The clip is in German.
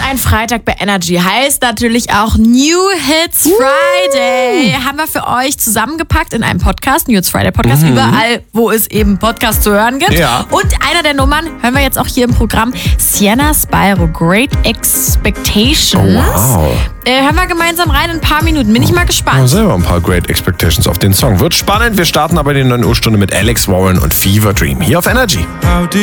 ein Freitag bei Energy heißt natürlich auch New Hits Friday. Haben wir für euch zusammengepackt in einem Podcast, New Hits Friday Podcast, überall, wo es eben Podcasts zu hören gibt. Ja. Und einer der Nummern hören wir jetzt auch hier im Programm, Sienna Spyro, Great Expectations. Oh, wow. Hören wir gemeinsam rein in ein paar Minuten. Bin ich mal Wir haben gespannt. selber ein paar Great Expectations auf den Song. Wird spannend. Wir starten aber die 9 Uhr Stunde mit Alex Warren und Fever Dream hier auf Energy.